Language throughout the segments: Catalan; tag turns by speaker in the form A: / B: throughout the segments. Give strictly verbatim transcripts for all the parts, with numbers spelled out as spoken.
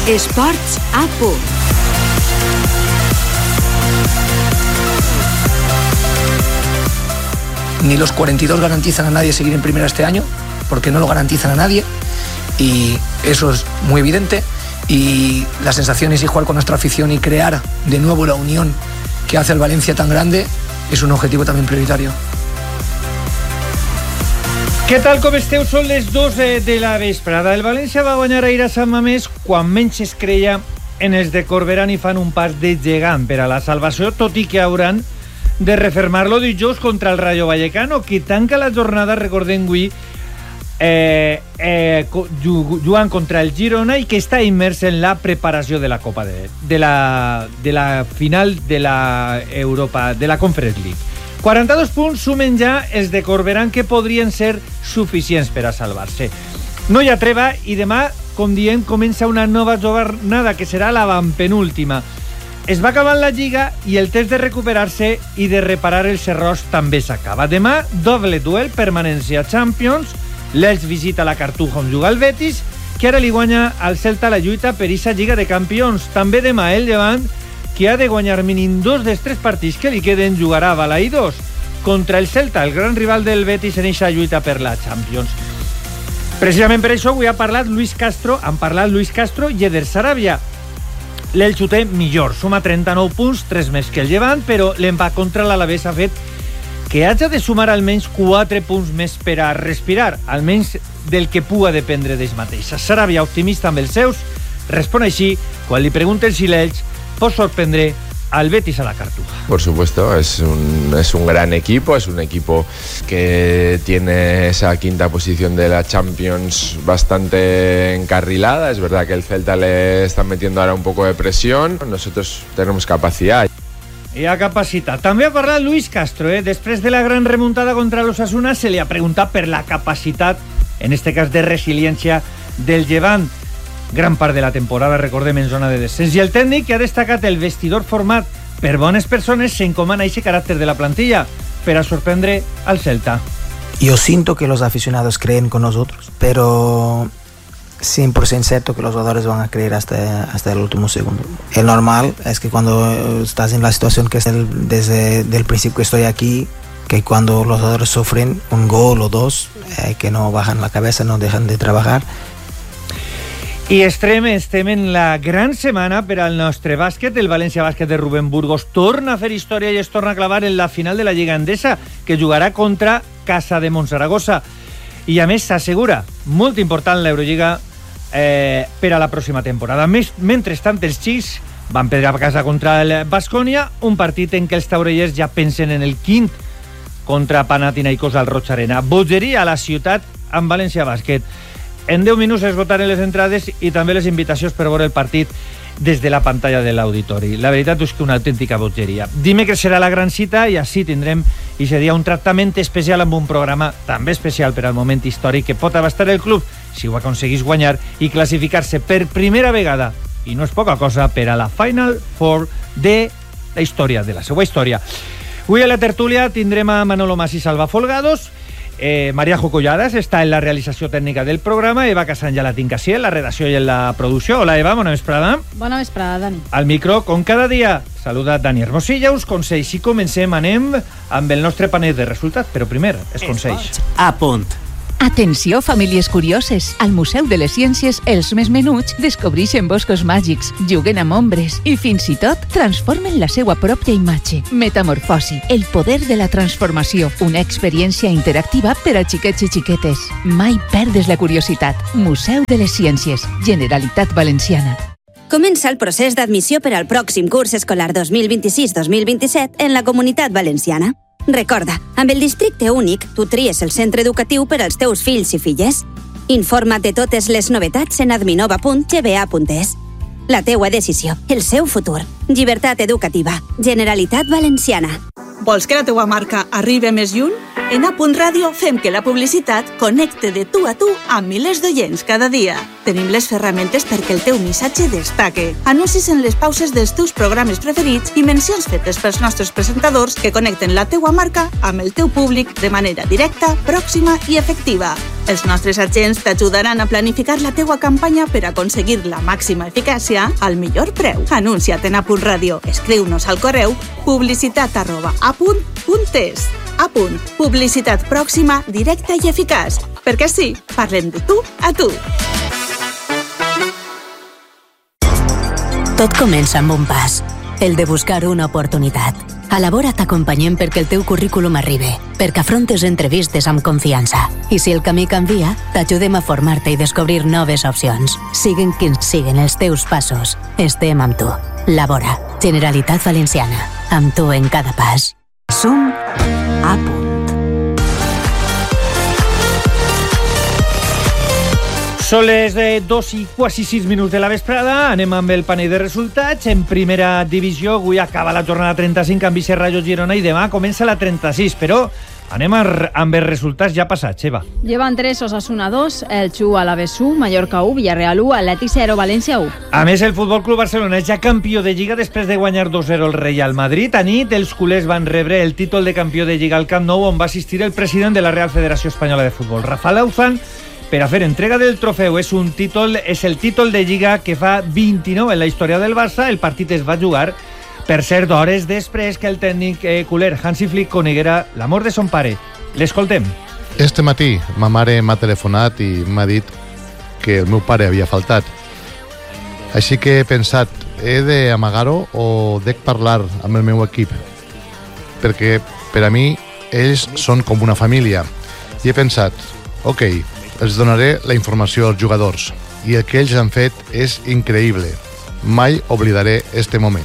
A: Esports a punt.
B: Ni los cuarenta y dos garantizan a nadie seguir en primera este año, porque no lo garantizan a nadie, y eso es muy evidente. Y la sensación es jugar con nuestra afición y crear de nuevo la unión que hace el Valencia tan grande és un objectiu també prioritari.
C: Què tal, com esteu? Són les dos de la vesprada. El València va guanyar ahir a Sant Mamés quan menys es creia en els de Corberán i fan un pas de gegant per a la salvació, tot i que hauran de refermar-lo dijous contra el Rayo Vallecano, que tanca la jornada, recordem avui, eh, eh, jugant contra el Girona i que està immers en la preparació de la Copa de, de, la, de la final de la Europa, de la Conference League. quaranta-dos punts sumen ja els de Corberán, que podrien ser suficients per a salvar-se. No hi ha treva i demà, com diem, comença una nova jornada que serà la penúltima. Es va acabant la Lliga i el test de recuperar-se i de reparar els errors també s'acaba. Demà, doble duel, permanència Champions. L'Elx visita la Cartuja on juga el Betis, que ara li guanya al Celta la lluita per aquesta Lliga de Campions. També demà el Llevant, que ha de guanyar mínim dos dels tres partits que li queden, jugarà a Balaïdos contra el Celta, el gran rival del Betis en aquesta lluita per la Champions. Precisament per això avui ha parlat Luis Castro, han parlat Luis Castro i Eder Sarabia. L'Elx ho té millor, suma trenta-nou punts, tres més que el Llevant, però l'empat contra l'Alavés ha fet que hagi de sumar almenys quatre punts més per a respirar, almenys del que puga dependre d'ells mateixos. Sarabia, optimista amb els seus, respon així quan li pregunten si l'Elx pot sorprendre al Betis a la Cartuja.
D: Por supuesto, es un, es un gran equipo, es un equipo que tiene esa quinta posición de la Champions bastante encarrilada. Es verdad que el Celta le está metiendo ahora un poco de presión. Nosotros tenemos capacidad.
C: Hi ha capacitat. També ha parlat Luis Castro, eh? Després de la gran remuntada contra l'Osasuna se li ha preguntat per la capacitat, en este cas de resiliència, del Llevant. Gran part de la temporada, recordem, en zona de descens. I el tècnic, que ha destacat el vestidor format per bones persones, s'encomana a ese caràcter de la plantilla per a sorprendre al Celta.
E: Yo siento que los aficionados creen con nosotros, pero cien por ciento cierto que los jugadores van a creer hasta, hasta el último segundo. El normal es que cuando estás en la situación que es el, desde el principio que estoy aquí, que cuando los jugadores sufren un gol o dos, eh, que no bajan la cabeza, no dejan de trabajar.
C: I estem, estem en la gran setmana per al nostre bàsquet. El València Bàsquet de Rubén Burgos torna a fer història i es torna a clavar en la final de la Lliga Endesa, que jugarà contra Casa de Montsaragossa. I a més s'assegura, molt important l'Eurolliga eh, per a la pròxima temporada. Més, mentrestant, els xics van perdre a casa contra el Baskonia, un partit en què els taurellers ja pensen en el quint contra Panathinaikos al Roig Arena. Bogeria a la ciutat amb València Bàsquet. En deu minuts esgotaren les entrades i també les invitacions per veure el partit des de la pantalla de l'auditori. La veritat és que una autèntica bogeria. Dimecres serà la gran cita i així tindrem i seria un tractament especial amb un programa també especial per al moment històric que pot abastar el club si ho aconseguís guanyar i classificar-se per primera vegada, i no és poca cosa, per a la Final Four de la història, de la seva història. Avui a la tertúlia tindrem a Manolo Mas i Salva Folgados. Eh, Mariajo Colladas està en la realització tècnica del programa, Eva Casán ja la tinc així, en la redacció i en la producció. Hola, Eva, bona vesprada.
F: Bona vesprada, Dani.
C: Al micro, com cada dia, saluda Dani Hermosilla, us consells. I comencem, anem amb el nostre panell de resultats, però primer, els consells.
A: A punt. Atenció, famílies curioses. Al Museu de les Ciències, els més menuts descobreixen boscos màgics, juguen amb ombres i fins i tot transformen la seva pròpia imatge. Metamorfosi, el poder de la transformació. Una experiència interactiva per a xiquets i xiquetes. Mai perdes la curiositat. Museu de les Ciències, Generalitat Valenciana.
G: Comença el procés d'admissió per al pròxim curs escolar dos mil vint-i-sis dos mil vint-i-set en la Comunitat Valenciana. Recorda, amb el districte únic, tu tries el centre educatiu per als teus fills i filles. Informa't de totes les novetats en adminova punt g b a punt es. La teua decisió, el seu futur. Llibertat educativa. Generalitat Valenciana.
H: Vols que la teua marca arribi més lluny? En A Punt Ràdio fem que la publicitat connecte de tu a tu amb milers d'oients cada dia. Tenim les ferramentes perquè el teu missatge destaque. Anuncis en les pauses dels teus programes preferits i mencions fetes pels nostres presentadors que connecten la teua marca amb el teu públic de manera directa, pròxima i efectiva. Els nostres agents t'ajudaran a planificar la teua campanya per aconseguir la màxima eficàcia al millor preu. Anuncia't en A Punt Ràdio. Escriu-nos al correu publicitat arroba apunt punt es. A Punt. Publicitat pròxima, directa i eficaç. Perquè sí, parlem de tu a tu.
F: Tot comença amb un pas, el de buscar una oportunitat. A Labora t'acompanyem perquè el teu currículum arribi, perquè afrontes entrevistes amb confiança. I si el camí canvia, t'ajudem a formar-te i descobrir noves opcions. Siguen quins siguen els teus passos. Estem amb tu. Labora, Generalitat Valenciana. Amb tu en cada pas. Som A Punt.
C: Són les dos i quasi sis minuts de la vesprada. Anem amb el panell de resultats. En primera divisió, avui acaba la jornada trenta-cinc amb Vice Rayo Girona i demà comença la trenta-sis, però anem amb els resultats ja passats, Eva.
I: Llevan tres, Osasuna dos, Elche u, Alavés u, Mallorca u, Villarreal u, Atleti zero, València u.
C: A més, el Futbol Club Barcelona és ja campió de Lliga després de guanyar dos zero el Real Madrid. A nit, els culers van rebre el títol de campió de Lliga al Camp Nou, on va assistir el president de la Real Federació Espanyola de Futbol, Rafael Auzán, per a fer entrega del trofeu. És un títol, és el títol de Lliga que fa vint-i-nou en la història del Barça. El partit es va jugar, per cert, hores després que el tècnic eh, culer Hansi Flick coneguera la mort de son pare. L'escoltem.
J: Este matí ma mare m'ha telefonat i m'ha dit que el meu pare havia faltat. Així que he pensat, he d'amagar-ho o dec parlar amb el meu equip? Perquè per a mi ells són com una família. I he pensat, ok, els donaré la informació als jugadors i el que ells han fet és increïble. Mai oblidaré este moment.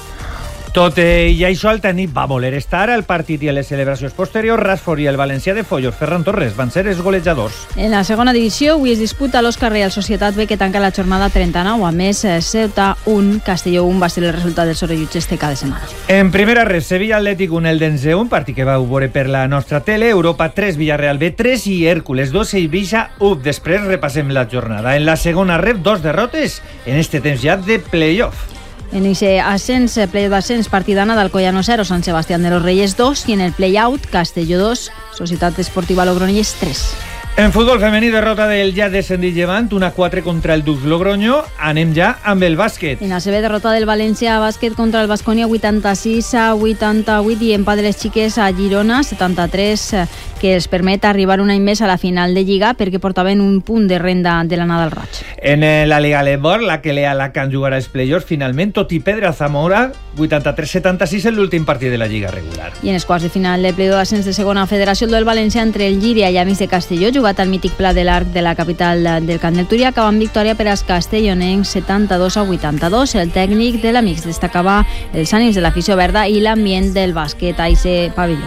C: Tot eh, i això, el tècnic va voler estar al partit i a les celebracions posteriors. Rashford i el valencià de Follos, Ferran Torres, van ser els golejadors.
I: En la segona divisió, avui es disputa l'Òscar Real Societat B, que tanca la jornada trenta-nou. A més, Ceuta un, Castelló un va ser el resultat del sorolluig este cada setmana.
C: En primera res, Sevilla Atlètic un, Eldense un, partit que vau veure per la nostra tele. Europa tres, Villarreal B tres i Hèrcules dos, Eivissa u. Després repassem la jornada. En la segona rep, dos derrotes en este temps ja de play-off.
I: En ese ascens, play d'ascens, partidana d'Alcoyano cero, San Sebastián de los Reyes dos, i en el play-out, Castelló dos, Societat Esportiva Logroñés tres.
C: En futbol femení, derrota del ja descendit Llevant, una quatre contra el Dux Logroño. Anem ja amb el bàsquet.
I: En la seva derrota del València a bàsquet contra el Baskonia, vuitanta-sis a vuitanta-vuit, i empat de les xiques a Girona, setanta-tres, que els permet arribar un any més a la final de Lliga perquè portaven un punt de renda de l'anada al Roig.
C: En la Liga Lebor, la que Lea Lacan jugarà els play-offs finalment, tot i perdre a Zamora, vuitanta-tres a setanta-sis en l'últim partit de la Lliga regular.
I: I en els quarts de final de play d'ascens de segona federació, el del València entre el Llíria i Amics de Castelló, jugat al mític Pla de l'Arc de la capital del Camp del Túria, acaba amb victòria per als castellonencs setanta-dos a vuitanta-dos. El tècnic de l'Amics destacava els ànims de l'afició verda i l'ambient del bàsquet a ese pabelló.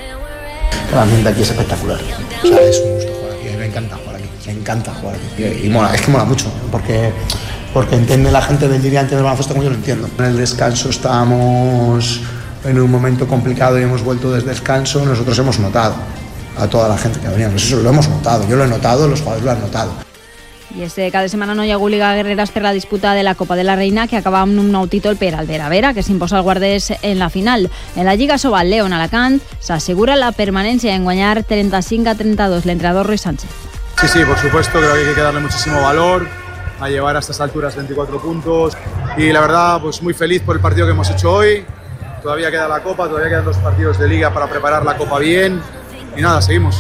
K: El ambiente aquí es espectacular. O sea, es un gusto jugar aquí. A mí me encanta jugar aquí. Me encanta jugar aquí. Y, y mola, es que mola mucho, porque, porque entiende la gente del Llíria, entiende el baloncesto como yo lo entiendo. En el descanso estábamos en un momento complicado y hemos vuelto desde descanso. Nosotros hemos notado a toda la gente que venía. Eso lo hemos notado. Yo lo he notado, los jugadores lo han notado.
I: I este cada setmana no hi ha hagut Liga Guerreras per la disputa de la Copa de la Reina, que acaba amb un nou títol per al Vera Vera, que s'imposa al Guardés en la final. En la Lliga Sobal, León Alacant s'assegura la permanencia en guanyar treinta-cinc a trenta-dos l'entrenador Ruiz Sánchez.
L: Sí, sí, por supuesto, creo que hay que darle muchísimo valor a llevar a estas alturas veinticuatro puntos y la verdad, pues muy feliz por el partido que hemos hecho hoy. Todavía queda la Copa, todavía quedan dos partidos de Liga para preparar la Copa bien y nada, seguimos.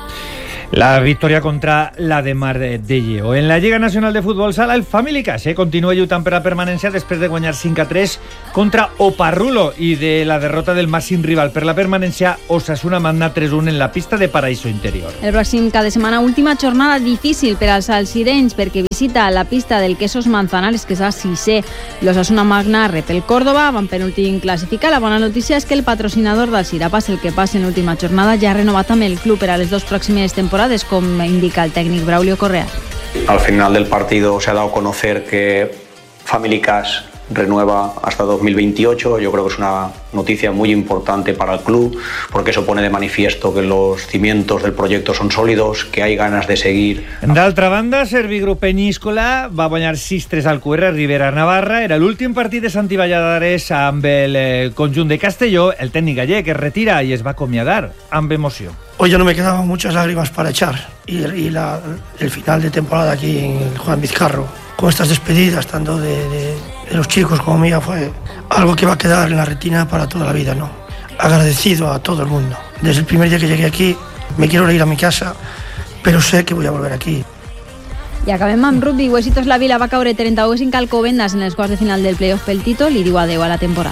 C: La victòria contra la de Mar de Lleó. En la Lliga Nacional de Futbol Sala, el Family Cash eh, continua lluitant per la permanència després de guanyar cinc a tres contra Oparrulo i de la derrota del màxim rival per la permanència, Osasuna Magna tres un en la pista de Paraíso Interior.
I: El pròxim cada setmana, última jornada difícil per als alcirenys perquè visita la pista del Quesos Manzanares, que és a sisè. L'Osasuna Magna rep el Córdoba, van penúltim classificar. La bona notícia és que el patrocinador del Sirapàs, el que passa en l'última jornada, ja ha renovat amb el club per a les dues pròximes temporades, como indica el técnico Braulio Correa.
M: Al final del partido se ha dado a conocer que Family Cash renueva hasta dos mil veintiocho. Yo creo que es una noticia muy importante para el club, porque eso pone de manifiesto que los cimientos del proyecto son sólidos, que hay ganas de seguir.
C: D'altra banda, Servigroup Peníscola va guanyar sis tres al Q R a Ribera, Navarra. Era l'últim partit de Santi Valladares amb el eh, conjunt de Castelló. El tècnic gallec es retira i es va acomiadar amb emoció.
N: Hoy ya no me quedaban muchas lágrimas para echar y, y la, el final de temporada aquí en Juan Vizcarro, con estas despedidas tanto de, de, de los chicos como mía, fue algo que va a quedar en la retina para toda la vida, ¿no? Agradecido a todo el mundo. Desde el primer día que llegué aquí me quiero ir a mi casa, pero sé que voy a volver aquí.
I: I acabem amb rugby. Huesitos la Vila va caure trenta-u a cinc al Alcobendas en els quarts de final del playoff pel títol i diu adeu a la temporada.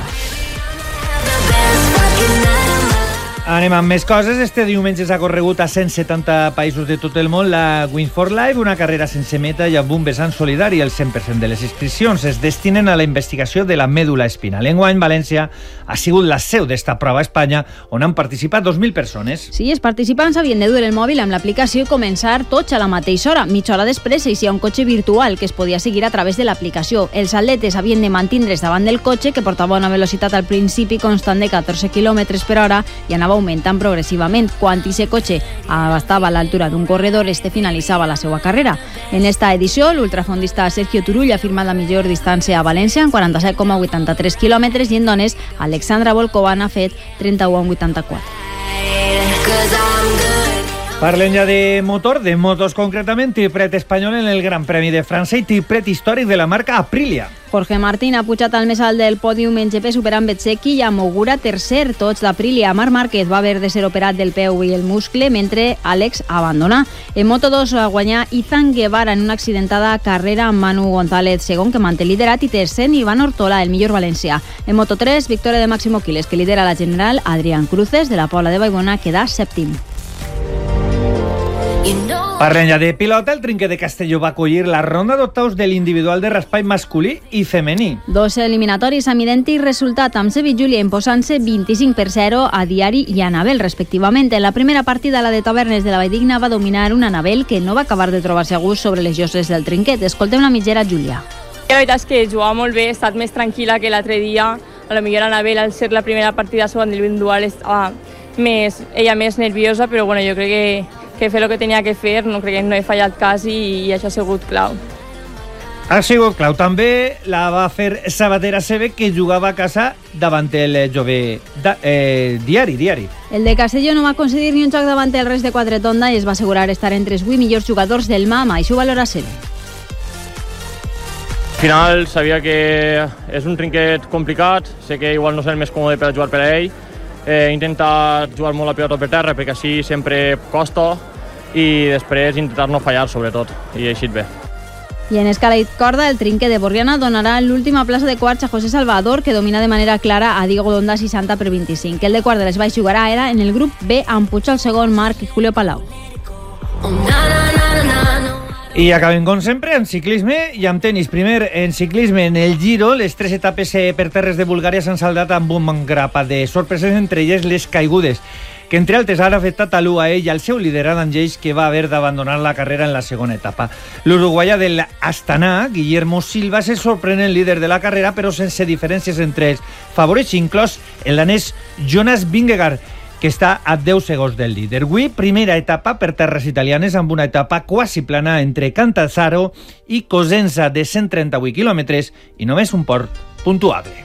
C: Anem amb més coses. Este diumenge s'ha corregut a cent setanta països de tot el món la Win for Life, una carrera sense meta i amb un vessant solidari. El cent per cent de les inscripcions es destinen a la investigació de la mèdula espinal. Enguany, València ha sigut la seu d'esta prova a Espanya, on han participat dos mil persones.
I: Sí, els participants havien de dur el mòbil amb l'aplicació i començar tots a la mateixa hora. Mitja hora després hi ha un cotxe virtual que es podia seguir a través de l'aplicació. Els atletes havien de mantindre's davant del cotxe, que portava una velocitat al principi constant de catorze quilòmetres per hora i anava augmentant progressivament. Quan aquest cotxe estava a l'altura d'un corredor, este finalitzava la seva carrera. En esta edició, l'ultrafondista Sergio Turull ha firmat la millor distància a València en quaranta-set coma vuitanta-tres quilòmetres i en dones Alexandra Volkova n'ha fet trenta-u coma vuitanta-quatre.
C: Parlem ja de motor, de motos concretament. Triplet espanyol en el Gran Premi de França i triplet històric de la marca Aprilia.
I: Jorge Martín ha pujat al més alt del pòdium en G P superant Bezzecchi i Mogura tercer, tots d'Aprilia. Marc Márquez va haver de ser operat del peu i el muscle, mentre Àlex abandonà. En Moto dos va guanyar Izan Guevara en una accidentada carrera amb Manu González segon, que manté liderat, i tercer Ivan Ortola, el millor valencià. En Moto tres, victòria de Máximo Quiles, que lidera la general. Adrián Cruces, de la Pobla de Vallbona, queda sèptim.
C: Parlem ja de pilota. El Trinquet de Castelló va acollir la ronda d'octaus de l'individual de raspall masculí i femení.
I: Dos eliminatoris amb idèntic resultat, amb Sevi Júlia imposant-se vint-i-cinc per zero a Diari i Anabel, respectivament. En la primera partida, la de Tavernes de la Valldigna va dominar una Anabel que no va acabar de trobar-se a gust sobre les lloses del Trinquet. Escoltem la mitgera Júlia.
O: La veritat és que jugava molt bé, he estat més tranquil·la que l'altre dia. A la millor Anabel, al ser la primera partida sobre l'individual, estava més, ella més nerviosa, però bueno, jo crec que que fer el que tenia que fer, no crec que no he fallat quasi i això ha sigut clau.
C: Ha sigut clau. També la va fer Sabatera Sebe, que jugava a casa davant el jove da, eh, diari, diari.
I: El de Castelló no va concedir ni un xoc davant el rest de Quatretonda i es va assegurar estar entre els vuit millors jugadors del Mama, i això ho valora Sebe.
P: Al final sabia que és un trinquet complicat, sé que igual no és el més còmode per a jugar per a ell. He intentat jugar molt la pilota per terra perquè així sempre costa i després intentar no fallar sobretot, i ha eixit bé.
I: I en escala i corda, el Trinquet de Borriana donarà l'última plaça de quarts a José Salvador, que domina de manera clara a Diego Donda seixanta per vint-i-cinc. El de quart de les Baix jugarà era en el grup B amb Puig al segon, Marc i Julio Palau.
C: I acabem, com sempre, en ciclisme i amb tenis. Primer, en ciclisme, en el Giro, les tres etapes per terres de Bulgària s'han saldat amb un grapat de sorpreses, entre elles les caigudes, que entre altres han afectat a l'U A E i al seu líder Adam Yates, que va haver d'abandonar la carrera en la segona etapa. L'uruguaià de l'Astana, Guillermo Silva, se sorprèn el líder de la carrera, però sense diferències entre els favorits, inclòs el danès Jonas Vingegaard, que està a deu segons del líder. Avui, primera etapa per terres italianes amb una etapa quasi plana entre Catanzaro i Cosenza de cent trenta-vuit quilòmetres i només un port puntuable.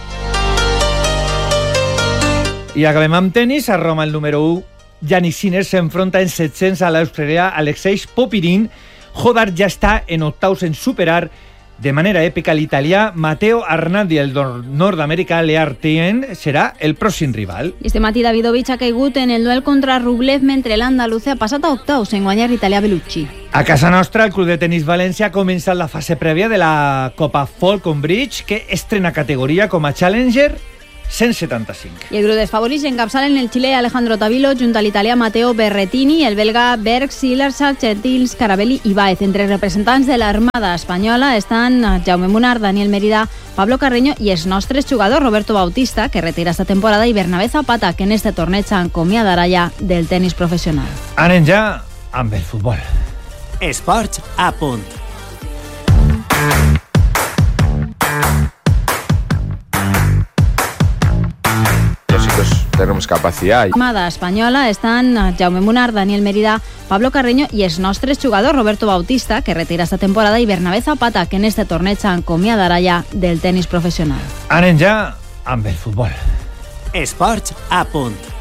C: I acabem amb tenis. A Roma, el número u, Jannik Sinner, s'enfronta en set-cents a l'australià Alexei Popirin. Hodar ja està en octaus en superar de manera èpica l'italià Matteo Arnaldi. El nord-americà Leartien serà el pròxim rival.
I: I este matí Davidovich ha caigut en el duel contra Rublev, mentre l'andaluz ha passat a octaus en guanyar l'italià Bellucci.
C: A casa nostra, el Club de Tenis València ha començat la fase prèvia de la Copa Falcon Bridge, que estrena categoria com a Challenger cent setanta-cinc.
I: I el grup dels favorits encapçalen el xilè Alejandro Tavilo junt a l'italià Matteo Berrettini, el belga Berg, Sillars, Sargentils, Carabelli i Baez. Entre representants de l'Armada espanyola estan Jaume Munar, Daniel Mérida, Pablo Carreño i els nostres jugadors Roberto Bautista, que retira esta temporada, i Bernabé Zapata, que en este torneig s'encomiadarà ja del tenis professional.
C: Anem ja amb el futbol.
Q: Esports a punt.
D: tenemos capacidad.
I: Armada espanyola estan Jaume Munar, Daniel Mérida, Pablo Carreño i els nostres jugadors, Roberto Bautista, que retira esta temporada, i Bernabé Zapata, que en este torneig s'encomiadarà ja del tenis professional.
C: Anem ja amb el futbol.
Q: Esports a punt.